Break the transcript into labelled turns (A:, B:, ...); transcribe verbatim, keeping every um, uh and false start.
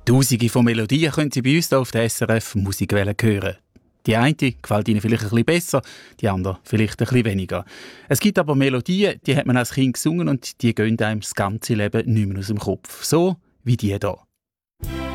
A: Tausende von Melodien können Sie bei uns hier auf der S R F Musikwelle hören. Die eine gefällt Ihnen vielleicht ein bisschen besser, die andere vielleicht ein bisschen weniger. Es gibt aber Melodien, die hat man als Kind gesungen und die gehen einem das ganze Leben nicht mehr aus dem Kopf. So wie die hier.